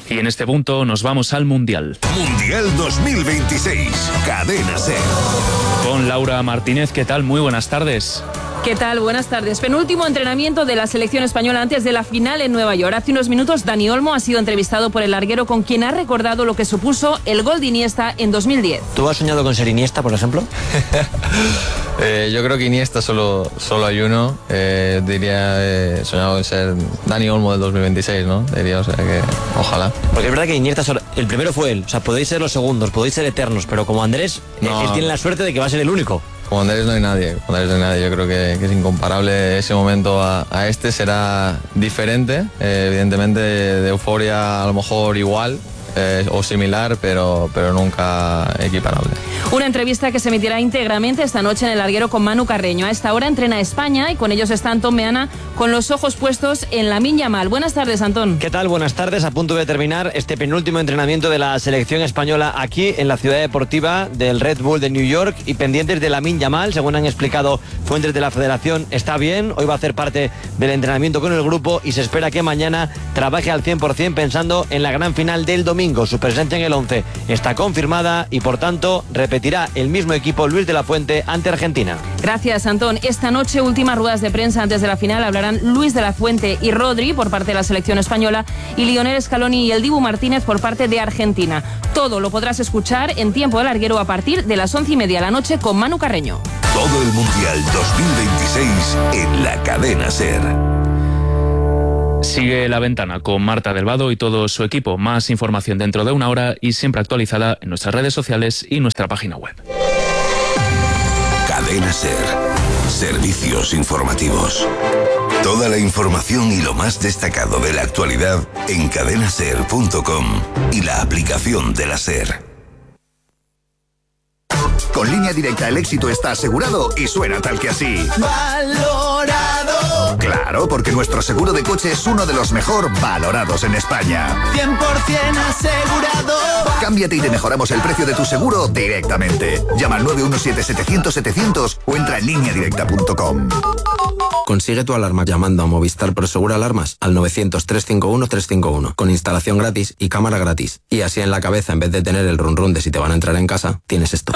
Y en este punto nos vamos al Mundial. Mundial 2026, Cadena SER. Con Laura Martínez, ¿qué tal? Muy buenas tardes. ¿Qué tal? Buenas tardes. Penúltimo entrenamiento de la selección española antes de la final en Nueva York. Hace unos minutos Dani Olmo ha sido entrevistado por el larguero, con quien ha recordado lo que supuso el gol de Iniesta en 2010. ¿Tú has soñado con ser Iniesta, por ejemplo? Yo creo que Iniesta solo hay uno. Diría, soñado con ser Dani Olmo del 2026, ¿no? Diría, o sea que ojalá. Porque es verdad que Iniesta, el primero fue él. O sea, podéis ser los segundos, podéis ser eternos, pero como Andrés, no. Él tiene la suerte de que va a ser el único. Como Andrés no hay nadie, yo creo que es incomparable ese momento a este. Será diferente, evidentemente de euforia a lo mejor igual o similar, pero nunca equiparable. Una entrevista que se emitirá íntegramente esta noche en el larguero con Manu Carreño. A esta hora entrena España y con ellos está Antón Meana, con los ojos puestos en Lamine Yamal. Buenas tardes, Antón. ¿Qué tal? Buenas tardes. A punto de terminar este penúltimo entrenamiento de la selección española aquí en la ciudad deportiva del Red Bull de New York, y pendientes de Lamine Yamal. Según han explicado fuentes de la federación, está bien. Hoy va a hacer parte del entrenamiento con el grupo y se espera que mañana trabaje al 100% pensando en la gran final del domingo. Su presencia en el 11 está confirmada y por tanto repetirá el mismo equipo Luis de la Fuente ante Argentina. Gracias, Antón. Esta noche, últimas ruedas de prensa antes de la final, hablarán Luis de la Fuente y Rodri por parte de la selección española y Lionel Scaloni y el Dibu Martínez por parte de Argentina. Todo lo podrás escuchar en Tiempo de Larguero a partir de las 11:30 de la noche con Manu Carreño. Todo el Mundial 2026 en la Cadena SER. Sigue La Ventana con Marta del Vado y todo su equipo. Más información dentro de una hora y siempre actualizada en nuestras redes sociales y nuestra página web. Cadena SER. Servicios informativos. Toda la información y lo más destacado de la actualidad en cadenaser.com y la aplicación de la SER. Con Línea Directa el éxito está asegurado y suena tal que así. ¡Valorado! Claro, porque nuestro seguro de coche es uno de los mejor valorados en España. 100% asegurado. Cámbiate y te mejoramos el precio de tu seguro directamente. Llama al 917-700-700 o entra en lineadirecta.com. Consigue tu alarma llamando a Movistar Prosegur Alarmas al 900-351-351 con instalación gratis y cámara gratis. Y así en la cabeza, en vez de tener el run run de si te van a entrar en casa, tienes esto.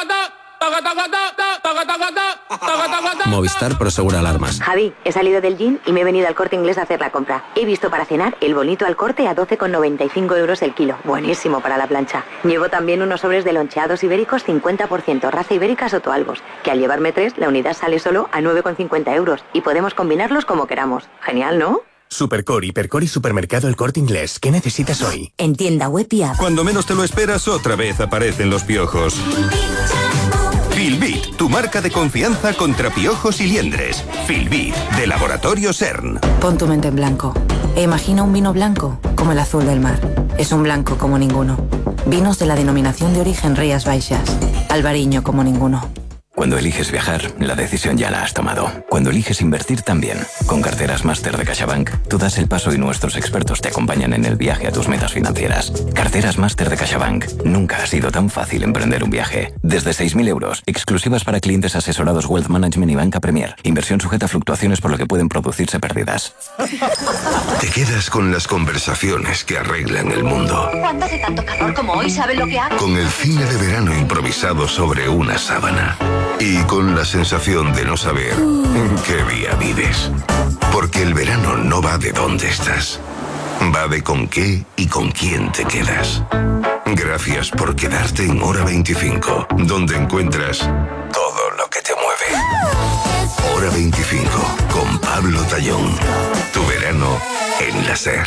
Movistar Prosegur Alarmas. Javi, he salido del gym y me he venido al Corte Inglés a hacer la compra. He visto para cenar el bonito al Corte a 12,95 euros el kilo. Buenísimo para la plancha. Llevo también unos sobres de loncheados ibéricos 50% raza ibérica Sotoalbos, que al llevarme 3 la unidad sale solo a 9,50 euros y podemos combinarlos como queramos. Genial, ¿no? Supercore, Hipercore y Supermercado El Corte Inglés. ¿Qué necesitas hoy? En tienda web y app. Cuando menos te lo esperas, otra vez aparecen los piojos. Filbit, tu marca de confianza contra piojos y liendres. Filbit, de Laboratorio CERN. Pon tu mente en blanco e imagina un vino blanco como el azul del mar. Es un blanco como ninguno. Vinos de la denominación de origen Rías Baixas. Albariño como ninguno. Cuando eliges viajar, la decisión ya la has tomado. Cuando eliges invertir, también. Con Carteras Máster de CaixaBank, tú das el paso y nuestros expertos te acompañan en el viaje a tus metas financieras. Carteras Máster de CaixaBank. Nunca ha sido tan fácil emprender un viaje. Desde 6.000 euros, exclusivas para clientes asesorados Wealth Management y Banca Premier. Inversión sujeta a fluctuaciones por lo que pueden producirse pérdidas. Te quedas con las conversaciones que arreglan el mundo. ¿Cuándo hace tanto calor como hoy? ¿Sabe lo que hago? Con el cine de verano improvisado sobre una sábana. Y con la sensación de no saber en qué día vives. Porque el verano no va de dónde estás. Va de con qué y con quién te quedas. Gracias por quedarte en Hora 25, donde encuentras todo lo que te mueve. Hora 25, con Pablo Tallón. Tu verano en la SER.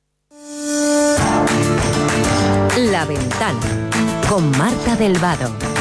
La Ventana, con Marta del Vado.